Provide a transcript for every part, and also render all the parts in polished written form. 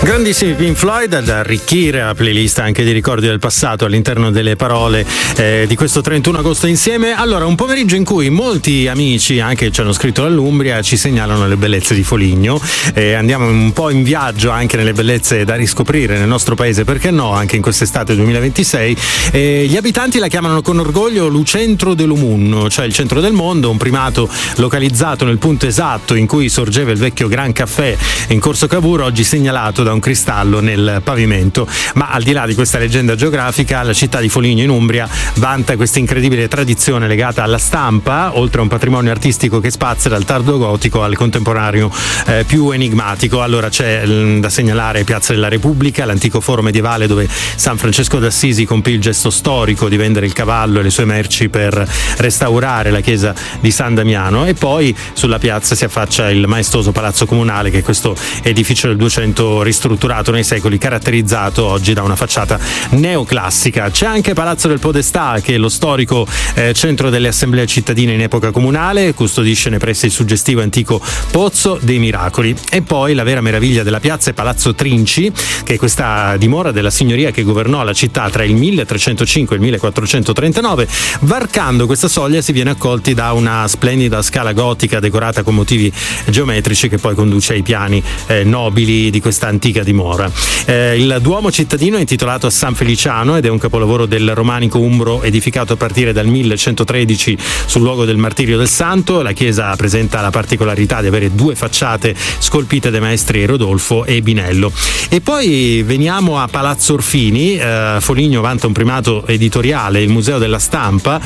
Grandissimi Pink Floyd ad arricchire la playlist anche di ricordi del passato all'interno delle parole di questo 31 agosto insieme. Allora, un pomeriggio in cui molti amici, anche ci hanno scritto dall'Umbria, ci segnalano le bellezze di Foligno. Andiamo un po' in viaggio anche nelle bellezze da riscoprire nel nostro paese, perché no, anche in quest'estate 2026. Gli abitanti la chiamano con orgoglio Lucentro dell'Umunno, cioè il centro del mondo, un primato localizzato nel punto esatto in cui sorgeva il vecchio Gran Caffè in Corso Cavour, oggi segnalato da un cristallo nel pavimento. Ma al di là di questa leggenda geografica, la città di Foligno in Umbria vanta questa incredibile tradizione legata alla stampa, oltre a un patrimonio artistico che spazia dal tardo gotico al contemporaneo più enigmatico. Allora c'è da segnalare Piazza della Repubblica, l'antico foro medievale dove San Francesco d'Assisi compì il gesto storico di vendere il cavallo e le sue merci per restaurare la chiesa di San Damiano, e poi sulla piazza si affaccia il maestoso Palazzo Comunale, che è questo edificio del 200 ristrutturato nei secoli, caratterizzato oggi da una facciata neoclassica. C'è anche Palazzo del Podestà, che è lo storico centro delle assemblee cittadine in epoca comunale, custodisce nei pressi il suggestivo antico Pozzo dei Miracoli. E poi la vera meraviglia della piazza è Palazzo Trinci, che è questa dimora della signoria che governò la città tra il 1305 e il 1439. Varcando questa soglia si viene accolti da una splendida scala gotica decorata con motivi geometrici che poi conduce ai piani nobili di questa antica dimora. Il Duomo cittadino è intitolato a San Feliciano ed è un capolavoro del romanico umbro edificato a partire dal 1113 sul luogo del martirio del santo. La chiesa presenta la particolarità di avere due facciate scolpite dai maestri Rodolfo e Binello. E poi veniamo a Palazzo Orfini. Foligno vanta un primato editoriale, il Museo della Stampa.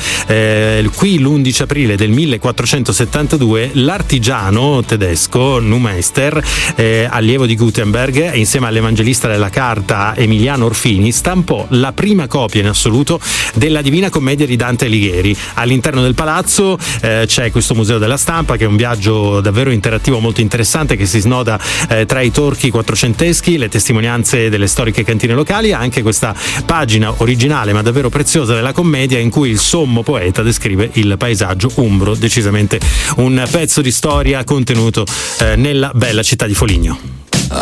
Qui l'11 aprile del 1472 l'artigiano tedesco Neumeister, allievo di Gutenberg, insieme all'evangelista della carta Emiliano Orfini, stampò la prima copia in assoluto della Divina Commedia di Dante Alighieri. All'interno del palazzo c'è questo Museo della Stampa, che è un viaggio davvero interattivo molto interessante, che si snoda tra i torchi quattrocenteschi, le testimonianze delle storiche cantine locali, anche questa pagina originale ma davvero preziosa della commedia in cui il sommo poeta descrive il paesaggio umbro. Decisamente un pezzo di storia contenuto nella bella città di Foligno.